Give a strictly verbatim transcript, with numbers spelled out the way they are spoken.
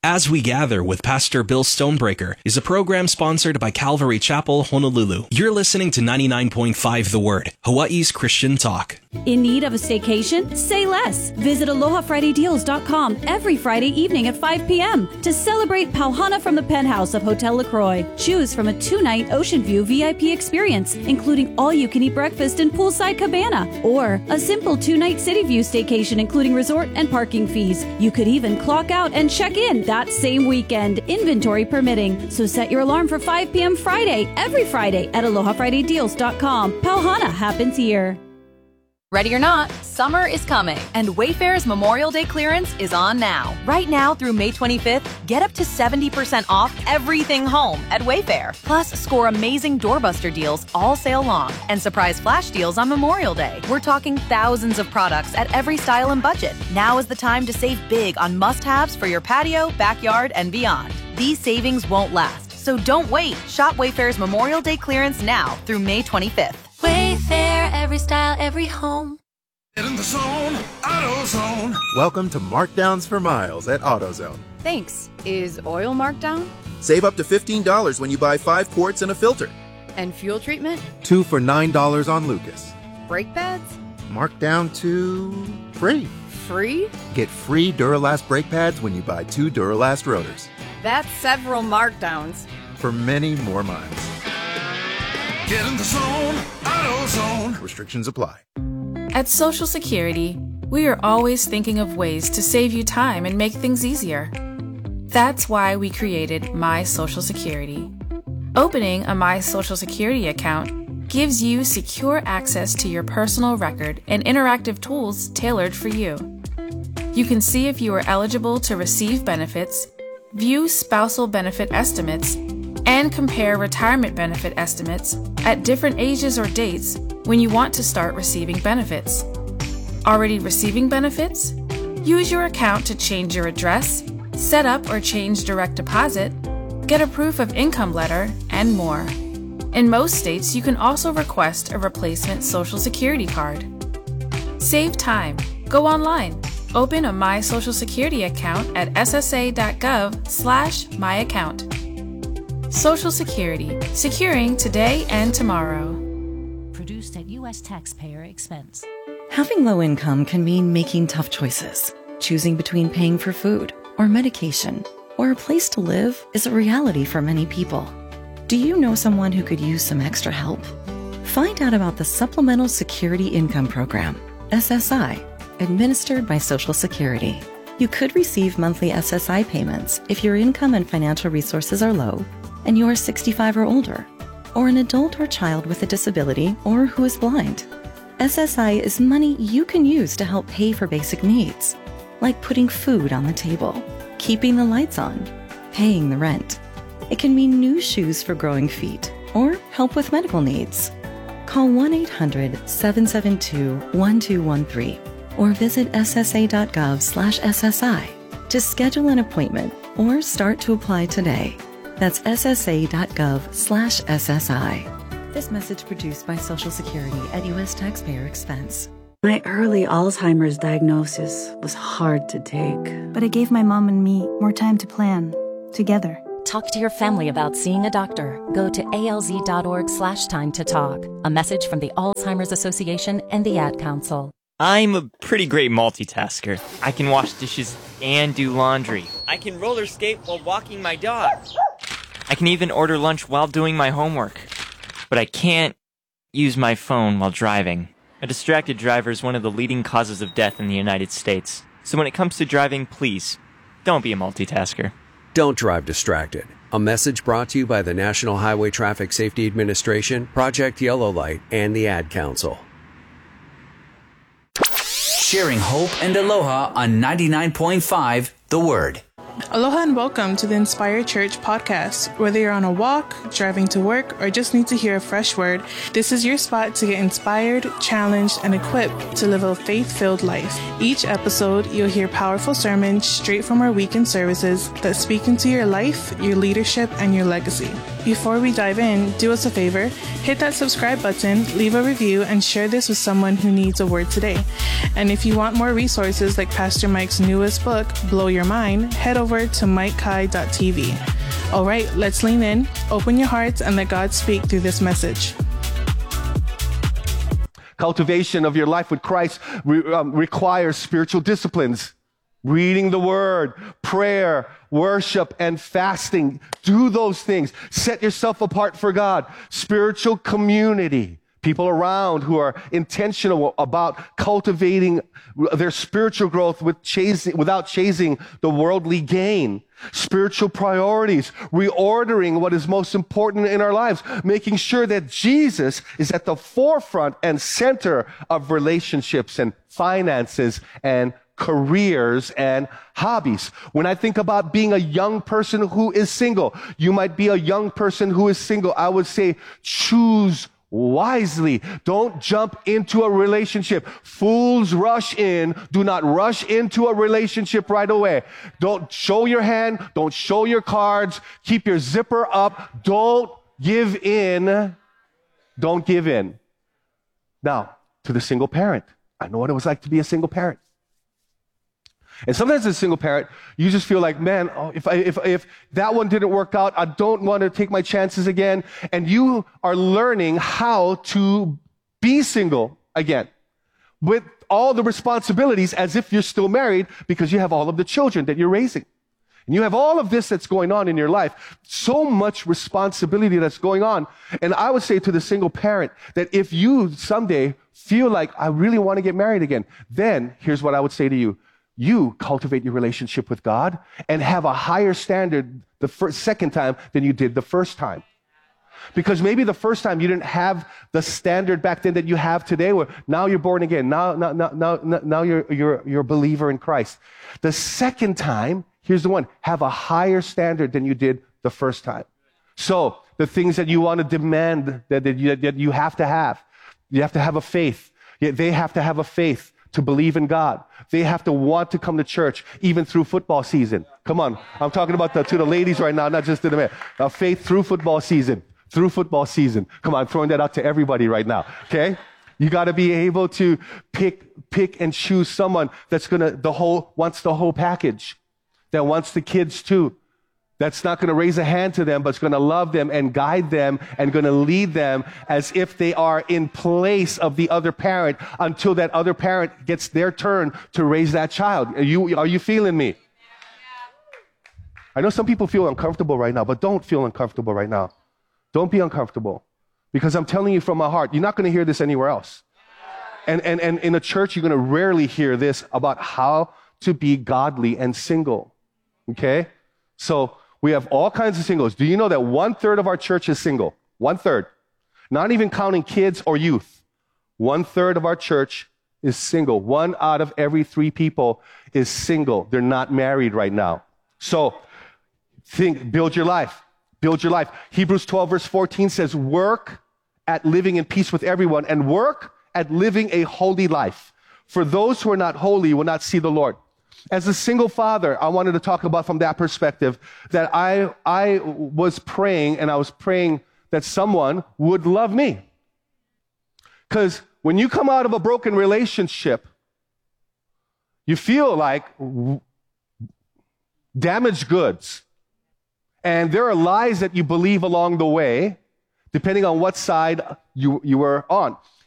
As We Gather with Pastor Bill Stonebreaker is a program sponsored by Calvary Chapel, Honolulu. You're listening to ninety-nine point five The Word, Hawaii's Christian talk. In need of a staycation? Say less. Visit aloha friday deals dot com every Friday evening at five p.m. to celebrate Pauhana from the penthouse of Hotel LaCroix. Choose from a two-night Ocean View V I P experience, including all-you-can-eat breakfast and poolside cabana, or a simple two-night City View staycation, including resort and parking fees. You could even clock out and check in that same weekend, inventory permitting. So set your alarm for five p.m. Friday, every Friday at aloha friday deals dot com. Pauhana happens here. Ready or not, summer is coming, and Wayfair's Memorial Day clearance is on now. Right now through May twenty-fifth, get up to seventy percent off everything home at Wayfair. Plus, score amazing doorbuster deals all sale long and surprise flash deals on Memorial Day. We're talking thousands of products at every style and budget. Now is the time to save big on must-haves for your patio, backyard, and beyond. These savings won't last, so don't wait. Shop Wayfair's Memorial Day clearance now through May twenty-fifth. Wayfair, every style, every home. Get in the zone, AutoZone. Welcome to Markdowns for Miles at AutoZone. Thanks. Is oil marked down? Save up to fifteen dollars when you buy five quarts and a filter. And fuel treatment? Two for nine dollars on Lucas. Brake pads? Marked down to free. Free? Get free Duralast brake pads when you buy two Duralast rotors. That's several markdowns. For many more miles. Get in the zone, AutoZone. Restrictions apply. At Social Security, we are always thinking of ways to save you time and make things easier. That's why we created My Social Security. Opening a My Social Security account gives you secure access to your personal record and interactive tools tailored for you. You can see if you are eligible to receive benefits, view spousal benefit estimates, and compare retirement benefit estimates at different ages or dates when you want to start receiving benefits. Already receiving benefits? Use your account to change your address, set up or change direct deposit, get a proof of income letter, and more. In most states, you can also request a replacement Social Security card. Save time. Go online. Open a My Social Security account at s s a dot gov slash my account. Social Security, securing today and tomorrow. Produced at U S taxpayer expense. Having low income can mean making tough choices. Choosing between paying for food or medication or a place to live is a reality for many people. Do you know someone who could use some extra help? Find out about the Supplemental Security Income Program, S S I, administered by Social Security. You could receive monthly S S I payments if your income and financial resources are low and you are sixty-five or older, or an adult or child with a disability or who is blind. S S I is money you can use to help pay for basic needs, like putting food on the table, keeping the lights on, paying the rent. It can mean new shoes for growing feet or help with medical needs. Call one eight hundred seven seven two one two one three or visit s s a dot gov slash s s i to schedule an appointment or start to apply today. That's s s a dot gov slash s s i. This message produced by Social Security at U S taxpayer expense. My early Alzheimer's diagnosis was hard to take, but it gave my mom and me more time to plan together. Talk to your family about seeing a doctor. Go to alz.org slash time to talk. A message from the Alzheimer's Association and the Ad Council. I'm a pretty great multitasker. I can wash dishes and do laundry. I can roller skate while walking my dog. I can even order lunch while doing my homework. But I can't use my phone while driving. A distracted driver is one of the leading causes of death in the United States. So when it comes to driving, please, don't be a multitasker. Don't drive distracted. A message brought to you by the National Highway Traffic Safety Administration, Project Yellow Light, and the Ad Council. Sharing hope and aloha on ninety-nine point five The Word. Aloha and welcome to the Inspired Church podcast. Whether you're on a walk, driving to work, or just need to hear a fresh word, this is your spot to get inspired, challenged, and equipped to live a faith-filled life. Each episode, you'll hear powerful sermons straight from our weekend services that speak into your life, your leadership, and your legacy. Before we dive in, do us a favor, hit that subscribe button, leave a review, and share this with someone who needs a word today. And if you want more resources like Pastor Mike's newest book, Blow Your Mind, head over over to mike kai dot t v. All right, let's lean in, open your hearts, and let God speak through this message. Cultivation of your life with Christ re- um, requires spiritual disciplines. Reading the word, prayer, worship, and fasting. Do those things. Set yourself apart for God. Spiritual community. People around who are intentional about cultivating their spiritual growth with chasing, without chasing the worldly gain. Spiritual priorities. Reordering what is most important in our lives. Making sure that Jesus is at the forefront and center of relationships and finances and careers and hobbies. When I think about being a young person who is single, you might be a young person who is single. I would say choose wisely. Don't jump into a relationship. Fools rush in. Do not rush into a relationship right away. Don't show your hand. Don't show your cards. Keep your zipper up. Don't give in. Don't give in. Now, to the single parent. I know what it was like to be a single parent. And sometimes as a single parent, you just feel like, man, oh, if, I, if, if that one didn't work out, I don't want to take my chances again. And you are learning how to be single again with all the responsibilities as if you're still married because you have all of the children that you're raising. And you have all of this that's going on in your life. So much responsibility that's going on. And I would say to the single parent that if you someday feel like I really want to get married again, then here's what I would say to you. You cultivate your relationship with God and have a higher standard the first, second time than you did the first time. Because maybe the first time you didn't have the standard back then that you have today, where now you're born again. Now, now, now, now, now you're, you're, you're a believer in Christ. The second time, here's the one, have a higher standard than you did the first time. So the things that you want to demand that, that, you, that you have to have, you have to have a faith. They have to have a faith to believe in God. They have to want to come to church even through football season. Come on. I'm talking about the, to the ladies right now, not just to the men. Uh, faith through football season. Through football season. Come on, I'm throwing that out to everybody right now. Okay? You got to be able to pick, pick and choose someone that's going to, the whole, wants the whole package. That wants the kids too. That's not going to raise a hand to them, but it's going to love them and guide them and going to lead them as if they are in place of the other parent until that other parent gets their turn to raise that child. Are you, are you feeling me? I know some people feel uncomfortable right now, but don't feel uncomfortable right now. Don't be uncomfortable, because I'm telling you from my heart, you're not going to hear this anywhere else. And, and, and in a church, you're going to rarely hear this about how to be godly and single. Okay? So, we have all kinds of singles. Do you know that one third of our church is single? One third. Not even counting kids or youth. One third of our church is single. One out of every three people is single. They're not married right now. So think, build your life. Build your life. Hebrews twelve verse fourteen says, work at living in peace with everyone and work at living a holy life. For those who are not holy will not see the Lord. As a single father, I wanted to talk about from that perspective that I, I was praying, and I was praying that someone would love me. Because when you come out of a broken relationship, you feel like damaged goods. And there are lies that you believe along the way, depending on what side you, you were on.